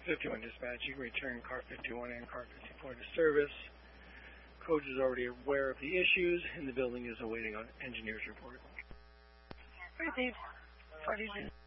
51 dispatch, you can return car 51 and car 54 to service. Coach is already aware of the issues, and the building is awaiting an engineer's report. Received. 42.